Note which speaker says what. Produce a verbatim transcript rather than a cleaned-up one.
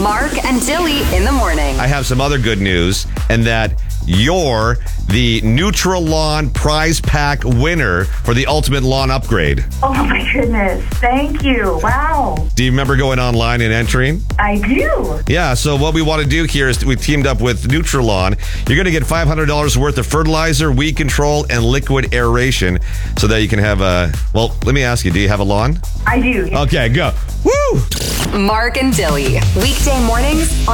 Speaker 1: Mark and Dilly in the morning.
Speaker 2: I have some other good news, and that you're the Neutral Lawn prize pack winner for the Ultimate Lawn Upgrade.
Speaker 3: Oh my goodness. Thank you. Wow.
Speaker 2: Do you remember going online and entering?
Speaker 3: I do.
Speaker 2: Yeah, so what we want to do here is we teamed up with Neutral Lawn. You're going to get five hundred dollars worth of fertilizer, weed control, and liquid aeration so that you can have a... Well, let me ask you, do you have a lawn?
Speaker 3: I do.
Speaker 2: Okay, go. Woo!
Speaker 1: Mark and Dilly. Weekday mornings